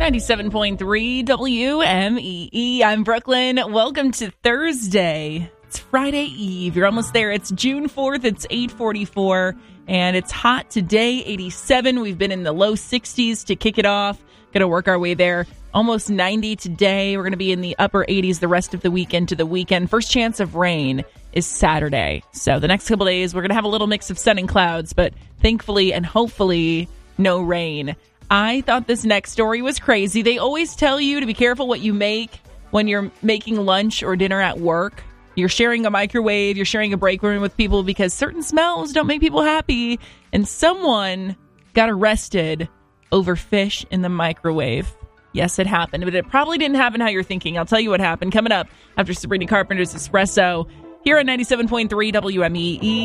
97.3 WMEE. I'm Brooklyn. Welcome to Thursday. It's Friday Eve. You're almost there. It's June 4th. It's 8:44, and it's hot today, 87. We've been in the low 60s to kick it off. Going to work our way there. Almost 90 today. We're going to be in the upper 80s the rest of the weekend to the weekend. First chance of rain is Saturday. So the next couple days, we're going to have a little mix of sun and clouds, but thankfully and hopefully no rain. I thought this next story was crazy. They always tell you to be careful what you make when you're making lunch or dinner at work. You're sharing a microwave, you're sharing a break room with people because certain smells don't make people happy. And someone got arrested over fish in the microwave. Yes, it happened, but it probably didn't happen how you're thinking. I'll tell you what happened coming up after Sabrina Carpenter's Espresso here on 97.3 WMEE.